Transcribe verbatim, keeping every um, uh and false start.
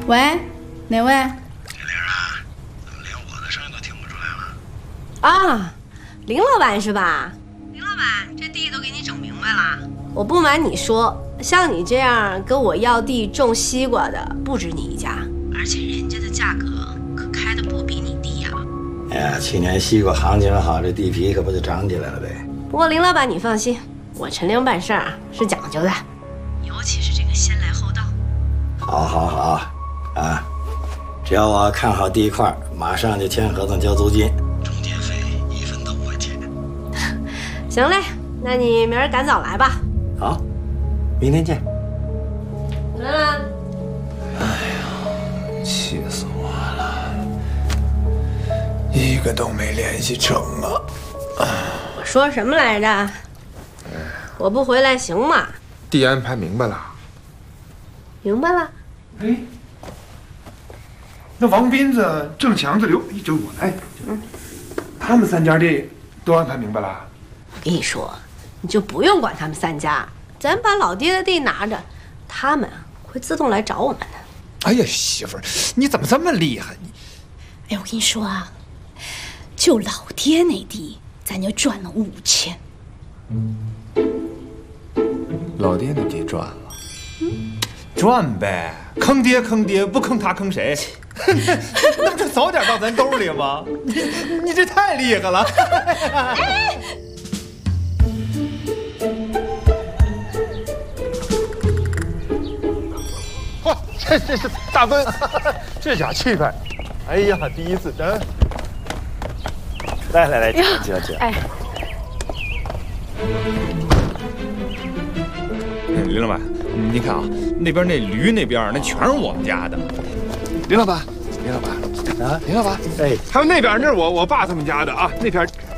喂，哪位？ 铁玲啊，怎么连我的声音都听不出来了？ 啊，林老板是吧？林老板，这地都给你整明白了。我不瞒你说，像你这样跟我要地种西瓜的不止你一家，而且人家的价格可开的不比你低呀。 哎呀，去年西瓜行情好，这地皮可不就涨起来了呗？ 不过林老板你放心，我陈玲办事儿是讲究的，尤其是这个先来后到。 好，好，好，啊！只要我看好地块，马上就签合同交租金，中介费一分都不会减。 行嘞，那你明儿赶早来吧。 好，明天见。 兰兰， 哎呀，气死我了，一个都没联系成啊！ 我说什么来着？我不回来行吗？ 地安排明白了。 明白了。 哎，那王斌子、郑强子、刘，就我来，嗯，他们三家地都安排明白了。 我跟你说，你就不用管他们三家，咱把老爹的地拿着，他们会自动来找我们的。 哎呀，媳妇儿，你怎么这么厉害？你， 哎，我跟你说啊，就老爹那地，咱就赚了五千。 老爹那地赚了，嗯，赚呗，坑爹坑爹，不坑他坑谁？那不就早点到咱兜里吗？你你这太厉害了！ 哎， 嚯，这这是大奔，这家气派！哎呀，第一次，嗯， 来来来，请请。 哎， 林老板，您看啊，那边那驴那边那全是我们家的。林老板，林老板啊，林老板，哎，还有那边那是我我爸他们家的啊，那片